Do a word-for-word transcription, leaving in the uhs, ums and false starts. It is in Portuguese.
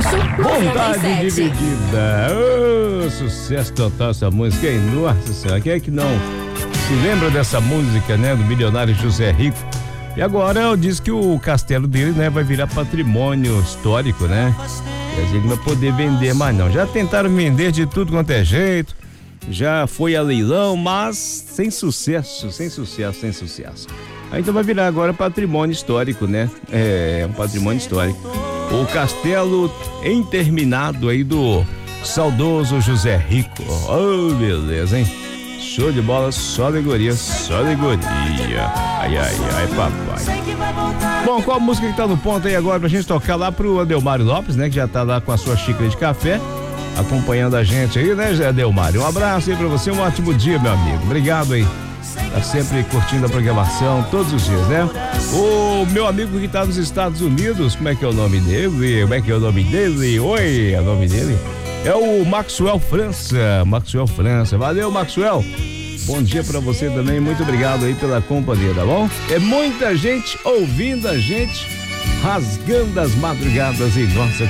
Vontade Dividida. Oh, sucesso total essa música, hein? Nossa Senhora, quem é que não se lembra dessa música, né? Do milionário José Rico. E agora eu disse que o castelo dele, né, vai virar patrimônio histórico, né? Quer dizer, ele não vai poder vender mais não. Já tentaram vender de tudo quanto é jeito, já foi a leilão, mas sem sucesso, sem sucesso, sem sucesso. Aí então vai virar agora patrimônio histórico, né? É, um patrimônio histórico. O castelo interminado aí do saudoso José Rico. Oh, beleza, hein? Show de bola, só alegoria, só alegoria. Ai, ai, ai, papai. Bom, qual a música que tá no ponto aí agora pra gente tocar lá pro Adelmário Lopes, né? Que já tá lá com a sua xícara de café, acompanhando a gente aí, né, Zé Adelmário? Um abraço aí pra você, um ótimo dia, meu amigo. Obrigado aí. Tá sempre curtindo a programação todos os dias, né? O meu amigo que tá nos Estados Unidos, como é que é o nome dele? Como é que é o nome dele? Oi, é o nome dele? É o Maxwell França, Maxwell França. Valeu, Maxwell. Bom dia pra você também, muito obrigado aí pela companhia, tá bom? É muita gente ouvindo a gente, rasgando as madrugadas em nossa